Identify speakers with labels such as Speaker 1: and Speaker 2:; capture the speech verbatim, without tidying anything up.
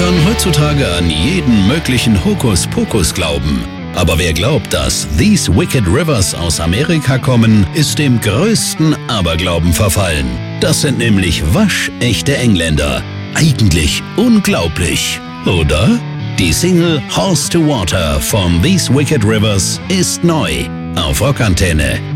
Speaker 1: wollen heutzutage an jeden möglichen Hokuspokus glauben. Aber wer glaubt, dass These Wicked Rivers aus Amerika kommen, ist dem größten Aberglauben verfallen. Das sind nämlich waschechte Engländer. Eigentlich unglaublich, oder? Die Single Horse to Water von These Wicked Rivers ist neu auf Rockantenne.